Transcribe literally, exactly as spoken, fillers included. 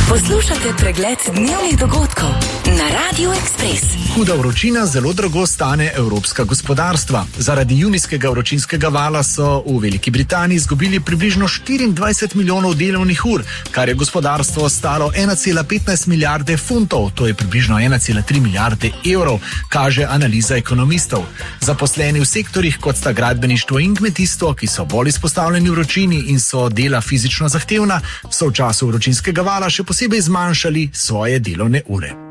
Poslušate pregled dnevnih dogodkov na Radiu Ekspres. Huda vročina zelo drago stane evropska gospodarstva. Zaradi junijskega vročinskega vala so v Veliki Britaniji izgubili približno štiriindvajset milijonov delovnih ur, kar je gospodarstvo stalo ena cela petnajst milijarde funtov, to je približno ena cela tri milijarde evrov, kaže analiza ekonomistov. Zaposleni v sektorjih, kot sta gradbeništvo in kmetijstvo, ki so bolj izpostavljeni vročini in so dela fizično zahtevna, so v času vročinskega vala še posebej zmanjšali svoje delovne ure.